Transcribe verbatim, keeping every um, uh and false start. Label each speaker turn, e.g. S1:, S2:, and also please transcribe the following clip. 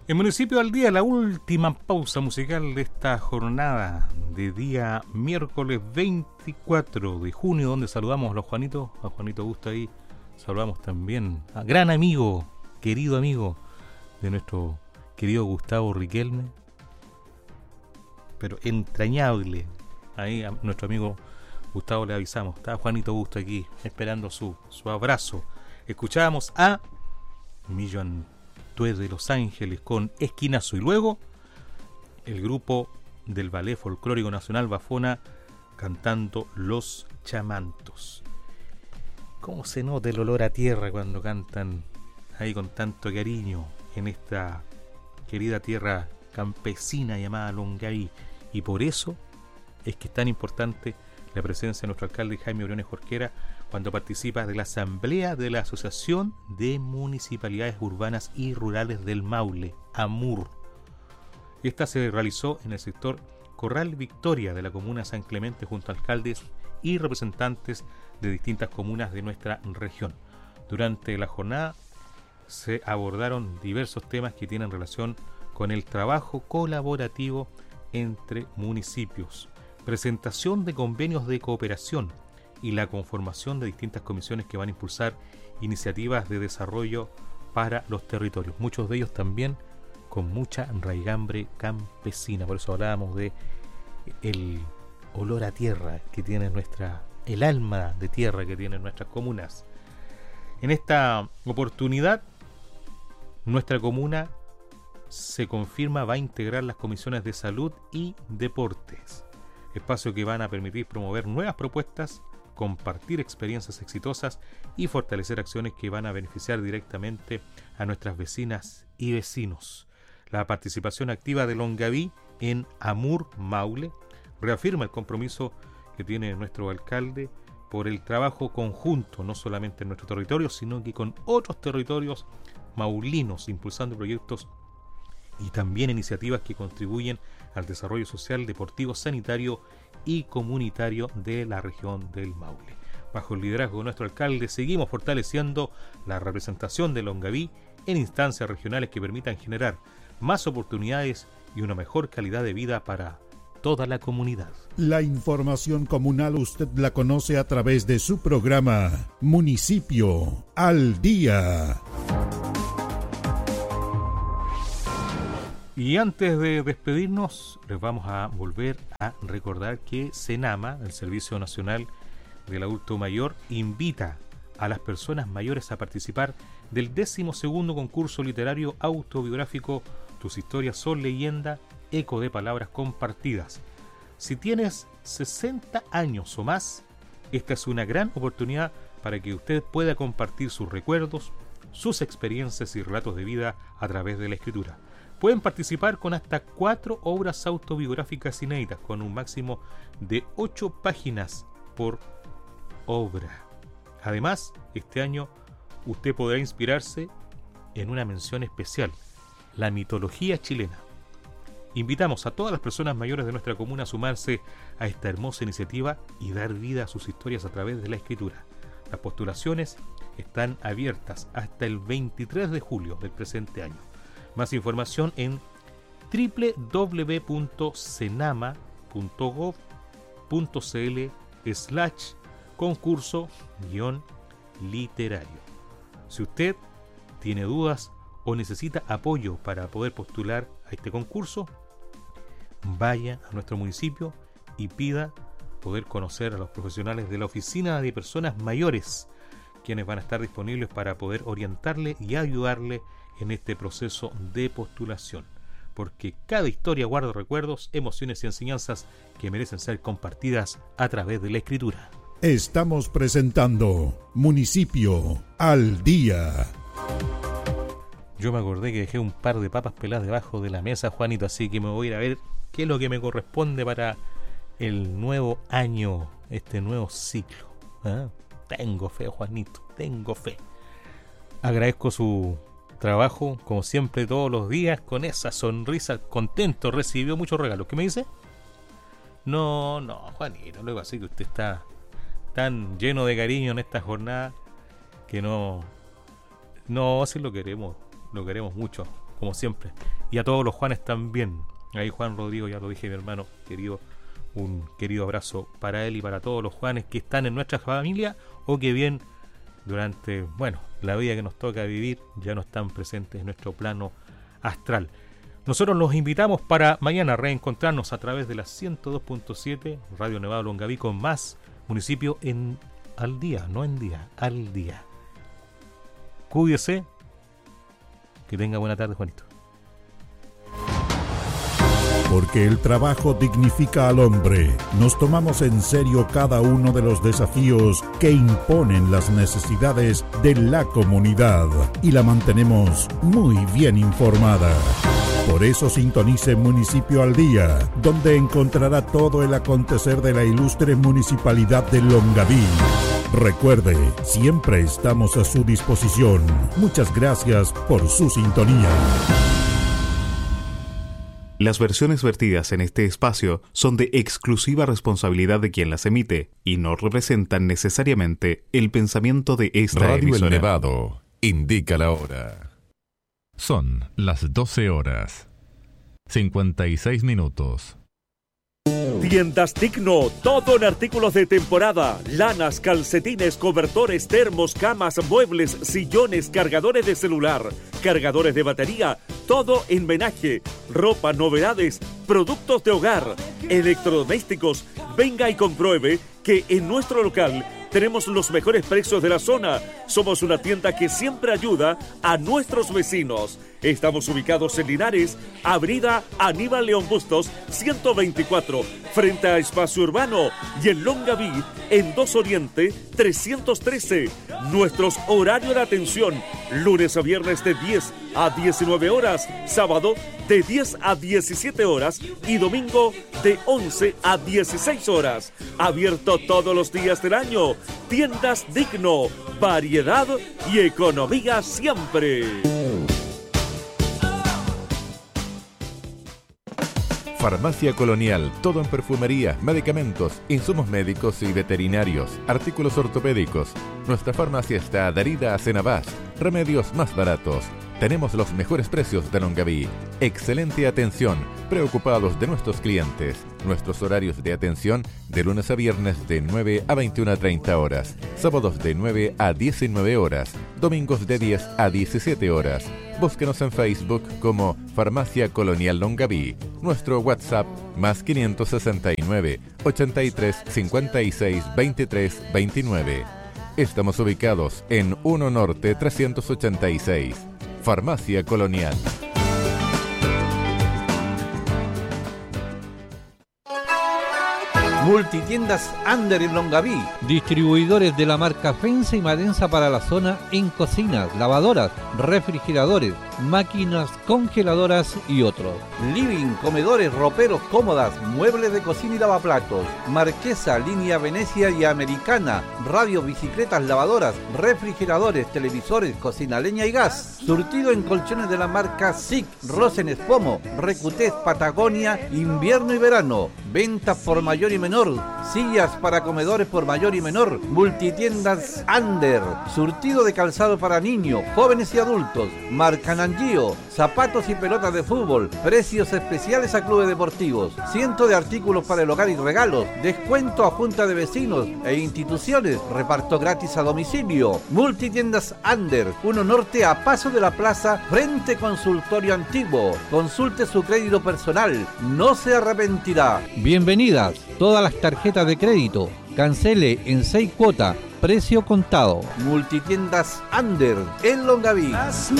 S1: El municipio al día, la última pausa musical de esta jornada de día miércoles veinticuatro de junio, donde saludamos a los Juanitos, a Juanito Busto ahí, saludamos también a gran amigo, querido amigo de nuestro querido Gustavo Riquelme, pero entrañable, ahí a nuestro amigo Gustavo le avisamos, está Juanito Busto aquí esperando su, su abrazo. Escuchábamos a Millón de Los Ángeles con Esquinazo y luego el grupo del Ballet Folclórico Nacional Bafona cantando Los Chamantos. ¿Cómo se nota el olor a tierra cuando cantan ahí con tanto cariño en esta querida tierra campesina llamada Longaví? Y por eso es que es tan importante la presencia de nuestro alcalde Jaime Briones Jorquera cuando participa de la asamblea de la Asociación de Municipalidades Urbanas y Rurales del Maule, AMUR. Esta se realizó en el sector Corral Victoria de la comuna San Clemente junto a alcaldes y representantes de distintas comunas de nuestra región. Durante la jornada se abordaron diversos temas que tienen relación con el trabajo colaborativo entre municipios, presentación de convenios de cooperación y la conformación de distintas comisiones que van a impulsar iniciativas de desarrollo para los territorios, muchos de ellos también con mucha raigambre campesina. Por eso hablábamos de el olor a tierra que tiene nuestra, el alma de tierra que tienen nuestras comunas. En esta oportunidad, nuestra comuna se confirma va a integrar las comisiones de salud y deportes, espacio que van a permitir promover nuevas propuestas, compartir experiencias exitosas y fortalecer acciones que van a beneficiar directamente a nuestras vecinas y vecinos. La participación activa de Longaví en AMUR Maule reafirma el compromiso que tiene nuestro alcalde por el trabajo conjunto, no solamente en nuestro territorio, sino que con otros territorios maulinos, impulsando proyectos y también iniciativas que contribuyen al desarrollo social, deportivo, sanitario y comunitario de la región del Maule. Bajo el liderazgo de nuestro alcalde seguimos fortaleciendo la representación de Longaví en instancias regionales que permitan generar más oportunidades y una mejor calidad de vida para toda la comunidad.
S2: La información comunal usted la conoce a través de su programa Municipio al Día.
S1: Y antes de despedirnos, les vamos a volver a recordar que Senama, el Servicio Nacional del Adulto Mayor, invita a las personas mayores a participar del décimo segundo concurso literario autobiográfico Tus historias son leyenda, eco de palabras compartidas. Si tienes sesenta años o más, esta es una gran oportunidad para que usted pueda compartir sus recuerdos, sus experiencias y relatos de vida a través de la escritura. Pueden participar con hasta cuatro obras autobiográficas inéditas, con un máximo de ocho páginas por obra. Además, este año usted podrá inspirarse en una mención especial, la mitología chilena. Invitamos a todas las personas mayores de nuestra comuna a sumarse a esta hermosa iniciativa y dar vida a sus historias a través de la escritura. Las postulaciones están abiertas hasta el veintitrés de julio del presente año. Más información en doble u doble u doble u punto senama punto gov punto cl slash concurso guión literario. Si usted tiene dudas o necesita apoyo para poder postular a este concurso, vaya a nuestro municipio y pida poder conocer a los profesionales de la Oficina de Personas Mayores, quienes van a estar disponibles para poder orientarle y ayudarle en este proceso de postulación, porque cada historia guarda recuerdos, emociones y enseñanzas que merecen ser compartidas a través de la escritura.
S2: Estamos presentando Municipio al Día.
S1: Yo me acordé que dejé un par de papas peladas debajo de la mesa, Juanito, así que me voy a ir a ver qué es lo que me corresponde para el nuevo año, este nuevo ciclo. ¿Eh? Tengo fe, Juanito, tengo fe. Agradezco su trabajo, como siempre, todos los días, con esa sonrisa, contento, recibió muchos regalos. ¿Qué me dice? No, no, Juanito, luego así que usted está tan lleno de cariño en esta jornada que no, no, si lo queremos, lo queremos mucho, como siempre. Y a todos los Juanes también. Ahí Juan Rodrigo, ya lo dije, mi hermano querido, un querido abrazo para él y para todos los Juanes que están en nuestra familia o que bien durante, bueno, la vida que nos toca vivir ya no están presentes en nuestro plano astral. Nosotros los invitamos para mañana a reencontrarnos a través de la ciento dos punto siete Radio Nevado Longaví con más municipio en al día, no en día, al día. Cuídese, que tenga buena tarde, Juanito.
S2: Porque el trabajo dignifica al hombre, nos tomamos en serio cada uno de los desafíos que imponen las necesidades de la comunidad y la mantenemos muy bien informada. Por eso sintonice Municipio al Día, donde encontrará todo el acontecer de la ilustre municipalidad de Longaví. Recuerde, siempre estamos a su disposición. Muchas gracias por su sintonía.
S3: Las versiones vertidas en este espacio son de exclusiva responsabilidad de quien las emite y no representan necesariamente el pensamiento de esta
S4: Radio
S3: emisora.
S4: El Nevado indica la hora. Son las doce horas, cincuenta y seis minutos.
S5: Tiendas Digno, todo en artículos de temporada, lanas, calcetines, cobertores, termos, camas, muebles, sillones, cargadores de celular, cargadores de batería, todo en menaje, ropa, novedades, productos de hogar, electrodomésticos. Venga y compruebe que en nuestro local tenemos los mejores precios de la zona. Somos una tienda que siempre ayuda a nuestros vecinos. Estamos ubicados en Linares, Avenida Aníbal León Bustos, ciento veinticuatro, frente a Espacio Urbano, y en Longaví, en dos Oriente, trescientos trece. Nuestros horarios de atención, lunes a viernes de diez a diecinueve horas, sábado de diez a diecisiete horas y domingo de once a dieciséis horas. Abierto todos los días del año. Tiendas Digno, variedad y economía siempre.
S4: Farmacia Colonial, todo en perfumería, medicamentos, insumos médicos y veterinarios, artículos ortopédicos. Nuestra farmacia está adherida a Cenabás, remedios más baratos. Tenemos los mejores precios de Longaví. Excelente atención, preocupados de nuestros clientes. Nuestros horarios de atención de lunes a viernes de nueve a veintiuna treinta horas, sábados de nueve a diecinueve horas, domingos de diez a diecisiete horas. Búsquenos en Facebook como Farmacia Colonial Longaví. Nuestro WhatsApp más quinientos sesenta y nueve, ochenta y tres, cincuenta y seis, veintitrés, veintinueve. Estamos ubicados en uno Norte trescientos ochenta y seis. Farmacia Colonial.
S6: Multitiendas Ander en Longaví, distribuidores de la marca Fensa y Madensa para la zona en cocinas, lavadoras, refrigeradores, máquinas congeladoras y otros. Living, comedores, roperos, cómodas, muebles de cocina y lavaplatos. Marquesa, línea Venecia y Americana, radio, bicicletas, lavadoras, refrigeradores, televisores, cocina, leña y gas. Surtido en colchones de la marca S I C, Rosen Espomo, Recutés, Patagonia, invierno y verano. Ventas por mayor y menor. Sillas para comedores por mayor y menor. Multitiendas Ander. Surtido de calzado para niños, jóvenes y adultos. Marca Nangio. Zapatos y pelotas de fútbol. Precios especiales a clubes deportivos. Cientos de artículos para el hogar y regalos. Descuento a junta de vecinos e instituciones. Reparto gratis a domicilio. Multitiendas Ander. uno Norte a paso de la plaza, frente consultorio antiguo. Consulte su crédito personal. No se arrepentirá. Bienvenidas. Todas las tarjetas de crédito. Cancele en seis cuotas. Precio contado. Multitiendas Ander en Longaví.